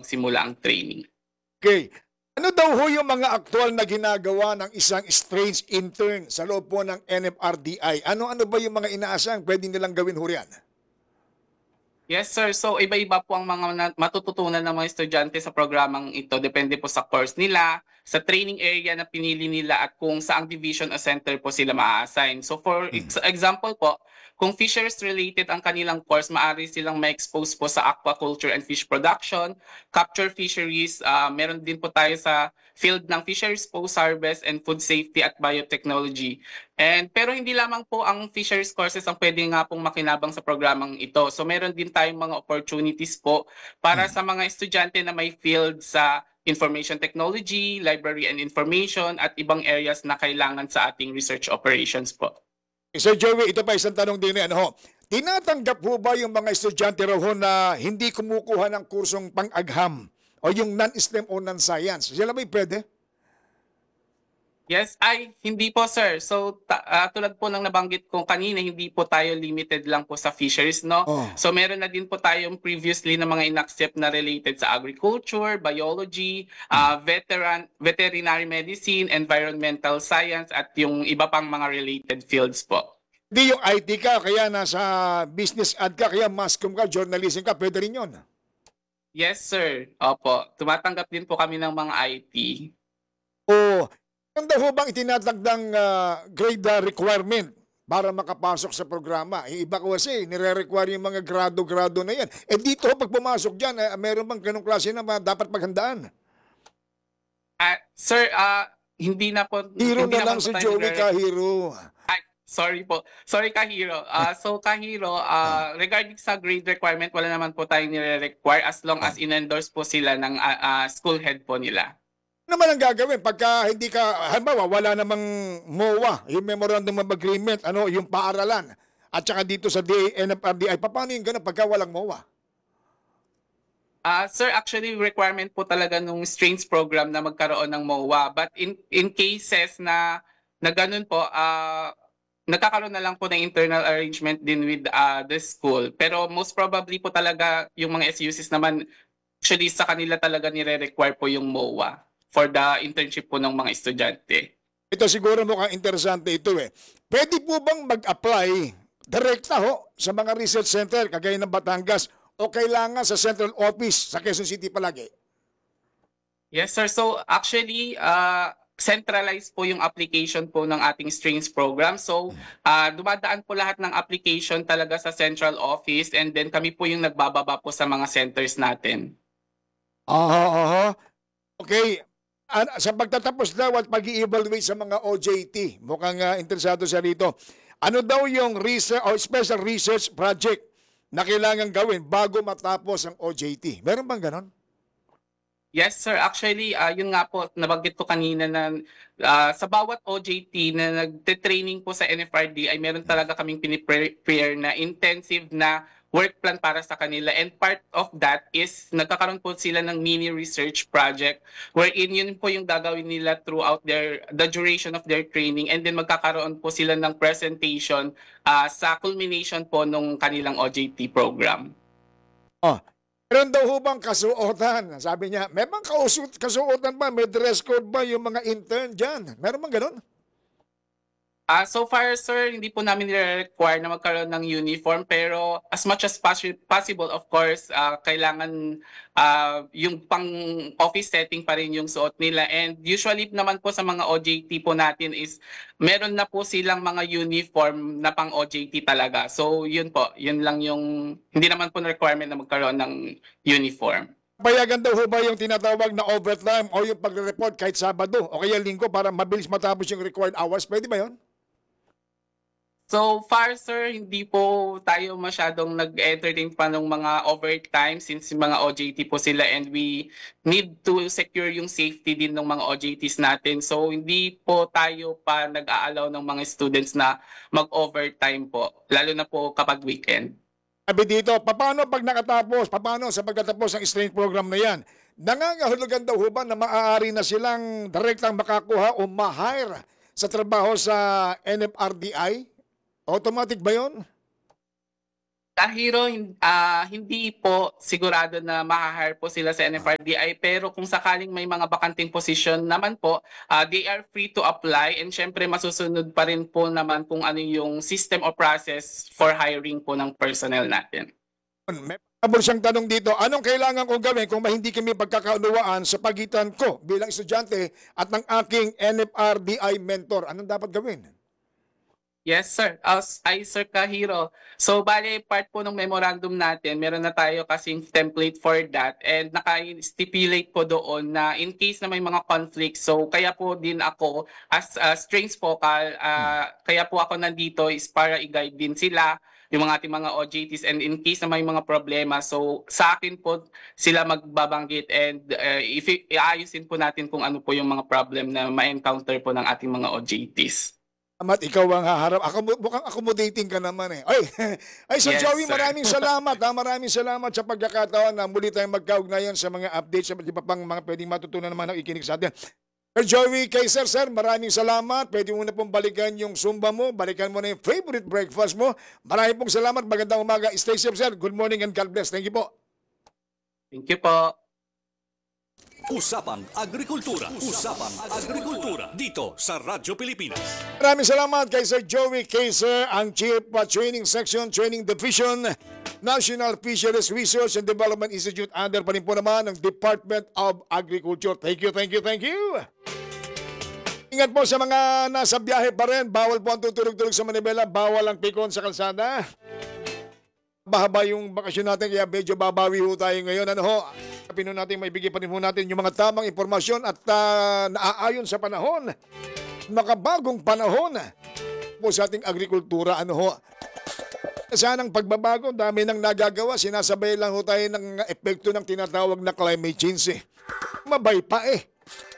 magsimula ang training. Okay. Ano daw ho yung mga aktual na ginagawa ng isang strange intern sa loob po ng NFRDI? Ano-ano ba yung mga inaasang pwede nilang gawin ho riyan? Yes, sir. So, iba-iba po ang mga matututunan ng mga estudyante sa programang ito. Depende po sa course nila, sa training area na pinili nila at kung saang division o center po sila ma-assign. So, for example po, kung fisheries related ang kanilang course, maaari silang ma-expose po sa aquaculture and fish production, capture fisheries, meron din po tayo sa field ng fisheries post-harvest and food safety at biotechnology. Pero hindi lamang po ang fisheries courses ang pwede nga pong makinabang sa programang ito. So meron din tayong mga opportunities po para sa mga estudyante na may field sa information technology, library and information at ibang areas na kailangan sa ating research operations po. Sir Joey, ito pa isang tanong din ano ho. Tinatanggap ho ba yung mga estudyante raw ho na hindi kumukuha ng kursong pang-agham o yung non-STEM o non-science? Sila ba'y pwede? Yes, hindi po sir. So tulad po ng nabanggit ko kanina, hindi po tayo limited lang po sa fisheries, no? Oh. So meron na din po tayong previously na mga in-accept na related sa agriculture, biology, veterinary medicine, environmental science at yung iba pang mga related fields po. Hindi yung IT ka, kaya nasa business ad ka, kaya mass comm ka, journalism ka, pwede rin yun. Yes sir. Opo, tumatanggap din po kami ng mga IT. O, ano daw ho bang itinatagdang grade requirement para makapasok sa programa? Iba ko kasi, nire-require yung mga grado-grado na yan. Dito pag pumasok dyan, meron bang ganong klase na dapat paghandaan? Sir, hindi na po. Hero hindi na lang naman po si tayo Joey Kahiro. Sorry po. Sorry Kahiro. So Kahiro, regarding sa grade requirement, wala naman po tayong nire-require as long as in-endorse po sila ng school head po nila. Ano naman ang gagawin pagka hindi ka, halimbawa, wala namang MOA, yung Memorandum of Agreement, yung paaralan, at saka dito sa NFRDI, paano yung gano'n pagka walang MOA? Sir, actually requirement po talaga nung strange program na magkaroon ng MOA. But in cases na ganun po, nagkakaroon na lang po ng internal arrangement din with the school. Pero most probably po talaga yung mga SUCs naman, actually sa kanila talaga nire-require po yung MOA for the internship po ng mga estudyante. Ito siguro mukhang interesante ito eh. Pwede po bang mag-apply direkta ho sa mga research center kagaya ng Batangas o kailangan sa central office sa Quezon City palagi? Yes sir, so actually centralized po yung application po ng ating strings program. So dumadaan po lahat ng application talaga sa central office and then kami po yung nagbababa po sa mga centers natin. Aha. Okay. Sa pagtatapos daw at pag-i-evaluate sa mga OJT, mukhang interesado siya rito. Ano daw yung research o special research project na kailangan gawin bago matapos ang OJT? Meron bang ganon? Yes sir, actually yun nga po nabanggit ko kanina na sa bawat OJT na nagte-training po sa NFRD ay meron talaga kaming piniprepare na intensive na work plan para sa kanila, and part of that is nagkakaroon po sila ng mini research project wherein yun po yung gagawin nila throughout the duration of their training, and then magkakaroon po sila ng presentation sa culmination po nung kanilang OJT program. Oh, meron daw ho bang kasuotan? Sabi niya, may bang kasuotan ba? May dress code ba yung mga intern dyan? Meron bang ganon? So far, sir, hindi po namin nire-require na magkaroon ng uniform, pero as much as possible, of course, kailangan yung pang office setting pa rin yung suot nila. And usually naman po sa mga OJT po natin is meron na po silang mga uniform na pang OJT talaga. So yun po, yun lang yung hindi naman po na requirement na magkaroon ng uniform. Payagan daw ho ba yung tinatawag na overtime o yung pagre-report kahit Sabado o kaya Linggo para mabilis matapos yung required hours? Pwede ba yun? So far, sir, hindi po tayo masyadong nag-entertain pa ng mga overtime since mga OJT po sila, and we need to secure yung safety din ng mga OJTs natin. So hindi po tayo pa nag-aalaw ng mga students na mag-overtime po, lalo na po kapag weekend. Sabi dito, paano pag nakatapos? Paano sa pagkatapos ng strange program na yan? Nangangahulugan daw ho ba na maaari na silang direktang makakuha o ma-hire sa trabaho sa NFRDI? Automatic ba yun? Kahiro, hindi po sigurado na maha-hire po sila sa NFRDI, pero kung sakaling may mga bakanting posisyon naman po, they are free to apply, and syempre masusunod pa rin po naman kung ano yung system or process for hiring po ng personnel natin. May pabor siyang tanong dito, anong kailangan kong gawin kung hindi kami pagkakaunawaan sa pagitan ko bilang estudyante at ng aking NFRDI mentor? Anong dapat gawin? Yes, sir. Sir Kahiro. So, bale, part po ng memorandum natin, meron na tayo kasing template for that, and naka-stipulate po doon na in case na may mga conflicts, so kaya po din ako as strings focal, kaya po ako nandito is para i-guide din sila, yung mga ating mga OJTs, and in case na may mga problema, so sa akin po sila magbabanggit, and iayusin po natin kung ano po yung mga problem na ma-encounter po ng ating mga OJTs. Amat, ikaw ang haharap. Mukhang accommodating ka naman eh. Ay Sir Yes, Joey, sir. maraming salamat. Maraming salamat sa pagkakataon na muli tayong magkaugnayan sa mga updates sa iba pang mga pwedeng matutunan naman ng ikinig sa atin. Sir Joey Kaiser, sir, maraming salamat. Pwede mo na pong balikan yung Zumba mo. Balikan mo na yung favorite breakfast mo. Maraming pong salamat. Magandang umaga. Stay safe, sir. Good morning and God bless. Thank you po. Thank you po. Usapang Agrikultura. Usapang Agrikultura. Dito sa Radyo Pilipinas. Maraming salamat kay Sir Joey Kaiser, ang Chief Training Section, Training Division, National Fisheries Research and Development Institute, under pa rin po naman ng Department of Agriculture. Thank you, thank you, thank you. Ingat po sa mga nasa biyahe pa rin. Bawal po ang tutulog-tulog sa Manibela. Bawal ang pikon sa kalsada. Mahaba yung bakasyon natin, kaya medyo babawi ho tayo ngayon. Ano ho? Pino natin, maibigay pa rin ho natin yung mga tamang impormasyon at naaayon sa panahon. Makabagong panahon po sa ating agrikultura. Ano ho? Sanang pagbabago, dami nang nagagawa. Sinasabay lang ho tayo ng epekto ng tinatawag na climate change. Mabay pa eh.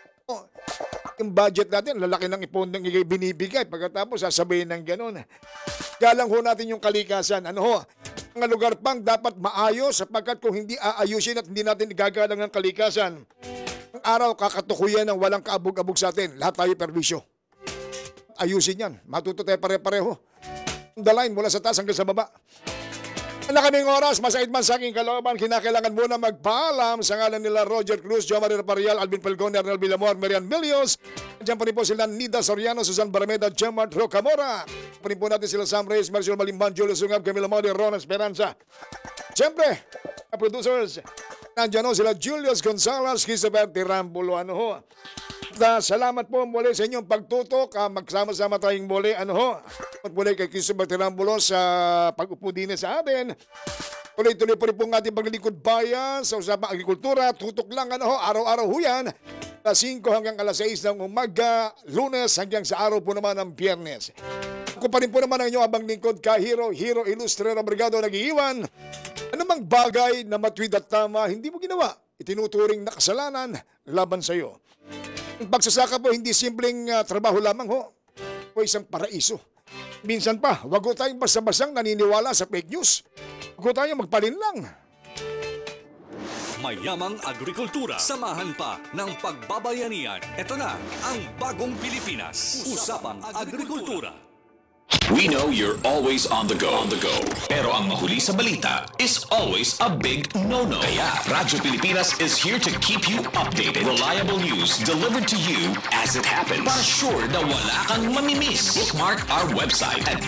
Yung budget natin, lalaki ng ipon ng binibigay. Pagkatapos, sasabihin ng gano'n. Galang ho natin yung kalikasan. Ano ho? Mga lugar pang dapat maayos, sapagkat kung hindi aayusin at hindi natin igagalang ng kalikasan, ang araw kakatukuyan ng walang kaabog-abog sa atin. Lahat tayo perwisyo. Ayusin yan. Matuto tayo pare-pareho. The line mula sa taas hanggang sa baba. Na kaming oras, masakit man sa aking kalooban, kinakailangan muna magpaalam sa ngalan nila Roger Cruz, Jo Marie Raparial, Alvin Falcon, Ernel Villamor, Marian Milios. Diyan pa rin po sila Nida Soriano, Susan Barameda, Gemart Rocamora. Pa rin po natin sila Sam Reyes, Marcial Malimban, Julio Sungab, Camilo Modi, Ron Esperanza. Siyempre, producers, nandiyan ho sila Julius Gonzalez, Christopher Tirambulo. Ano ho? Salamat po muli sa inyong pagtutok. Magsama-sama tayong muli. Ano ho? At muli kay Christopher Tirambulo sa pag-upo din sa atin. Tuloy-tuloy po rin po ang ating paglilingkod bayan sa usapang agrikultura. Tutok lang, ano ho? Araw-araw ho yan. 5 hanggang alas 6 ng umaga, Lunes hanggang sa araw po naman ng Biyernes. Ako pa rin po naman ang inyong abang lingkod, Kahiro, Hero Ilustrero Brigado nag-iiwan. Ano mang bagay na matwid at tama, hindi mo ginawa. Itinuturing na kasalanan laban sa iyo. Ang pagsasaka po, hindi simpleng trabaho lamang ho. O isang paraiso. Minsan pa, wag ho tayong basta-bastang naniniwala sa fake news. Wag ho tayong magpalinlang. Mayamang agrikultura. Samahan pa ng pagbabayanihan. Ito na ang Bagong Pilipinas. Usapang Agrikultura. We know you're always on the go. Pero ang mahuli sa balita is always a big no-no. Kaya Radyo Pilipinas is here to keep you updated. Reliable news delivered to you as it happens. Para sure na wala kang mamimiss. Bookmark our website at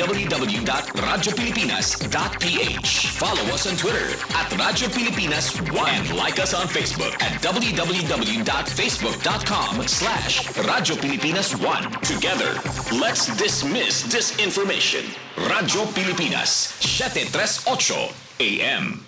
www.radiopilipinas.ph. Follow us on Twitter at Radyo Pilipinas1 and like us on Facebook at www.facebook.com/Radyo Pilipinas1. Together, let's dismiss disinformation. Radyo Pilipinas, 738 AM.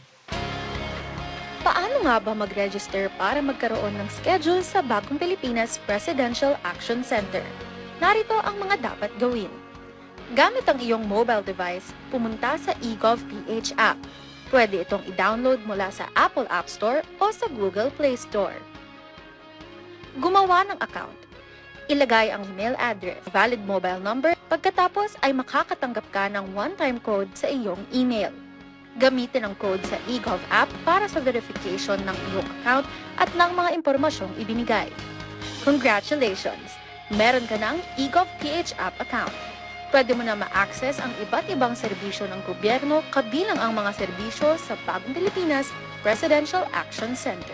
Paano nga ba mag-register para magkaroon ng schedule sa Bagong Pilipinas Presidential Action Center? Narito ang mga dapat gawin. Gamit ang iyong mobile device, pumunta sa eGovPH app. Pwede itong i-download mula sa Apple App Store o sa Google Play Store. Gumawa ng account. Ilagay ang email address, valid mobile number, pagkatapos ay makakatanggap ka ng one-time code sa iyong email. Gamitin ang code sa eGov app para sa verification ng iyong account at ng mga impormasyong ibinigay. Congratulations! Meron ka ng eGovPH app account. Pwede mo na ma-access ang iba't ibang serbisyo ng gobyerno kabilang ang mga serbisyo sa Bagong Pilipinas Presidential Action Center.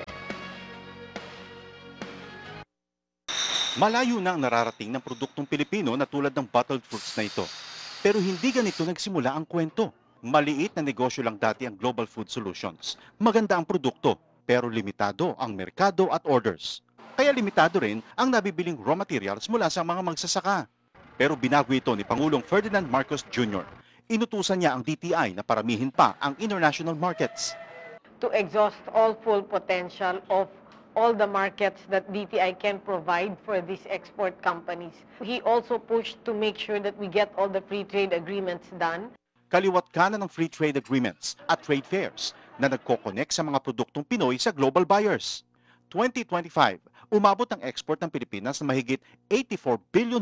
Malayo na ang nararating ng produktong Pilipino na tulad ng bottled fruits na ito. Pero hindi ganito nagsimula ang kwento. Maliit na negosyo lang dati ang Global Food Solutions. Maganda ang produkto, pero limitado ang merkado at orders. Kaya limitado rin ang nabibiling raw materials mula sa mga magsasaka. Pero binago ito ni Pangulong Ferdinand Marcos Jr. Inutusan niya ang DTI na paramihin pa ang international markets. To exhaust all full potential of all the markets that DTI can provide for these export companies. He also pushed to make sure that we get all the free trade agreements done. Kaliwat kanan ng free trade agreements at trade fairs na nagko-connect sa mga produktong Pinoy sa global buyers. 2025, umabot ang export ng Pilipinas na mahigit $84 billion.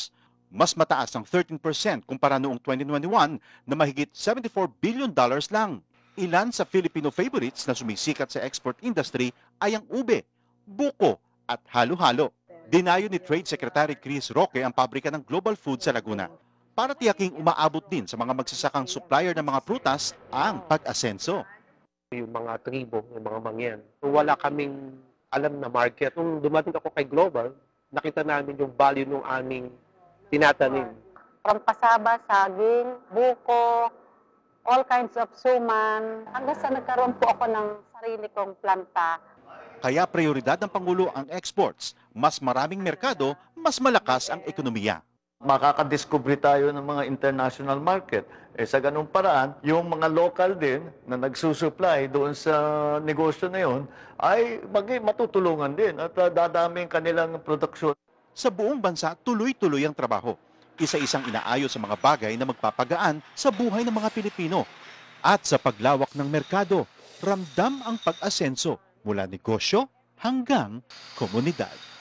Mas mataas ang 13% kumpara noong 2021 na mahigit $74 billion lang. Ilan sa Filipino favorites na sumisikat sa export industry ay ang ube, buko at halo-halo. Dinayo ni Trade Secretary Chris Roque ang pabrika ng Global Food sa Laguna para tiyaking umaabot din sa mga magsasakang supplier ng mga prutas ang pag-asenso. Yung mga tribo, yung mga mangyan. Wala kaming alam na market. Nung dumating ako kay Global, nakita namin yung value ng aming tinatanim. From kasaba, saging, buko, all kinds of suman. Hanggang sa nagkaroon po ako ng sarili kong planta. Kaya prioridad ng Pangulo ang exports. Mas maraming merkado, mas malakas ang ekonomiya. Makakadiscover tayo ng mga international market. Sa ganung paraan, yung mga local din na nagsusupply doon sa negosyo na yun ay matutulungan din at dadami ang kanilang produksyon. Sa buong bansa, tuloy-tuloy ang trabaho. Isa-isang inaayos sa mga bagay na magpapagaan sa buhay ng mga Pilipino. At sa paglawak ng merkado, ramdam ang pag-asenso mula negosyo hanggang komunidad.